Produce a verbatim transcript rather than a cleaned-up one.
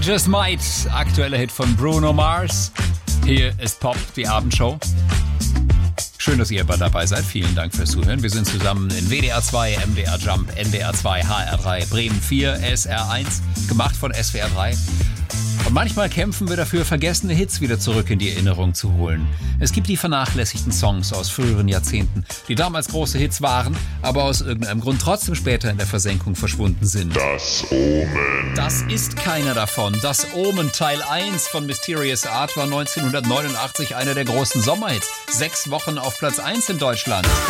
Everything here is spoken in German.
Just Might, aktueller Hit von Bruno Mars. Hier ist Pop, die Abendshow. Schön, dass ihr dabei seid. Vielen Dank fürs Zuhören. Wir sind zusammen in W D R zwei, M D R Jump, N D R zwei, H R drei, Bremen vier, S R eins, gemacht von S W R drei. Und manchmal kämpfen wir dafür, vergessene Hits wieder zurück in die Erinnerung zu holen. Es gibt die vernachlässigten Songs aus früheren Jahrzehnten, die damals große Hits waren, aber aus irgendeinem Grund trotzdem später in der Versenkung verschwunden sind. Das Omen. Das ist keiner davon. Das Omen Teil eins von Mysterious Art war neunzehnhundertneunundachtzig einer der großen Sommerhits. Sechs Wochen auf Platz eins in Deutschland.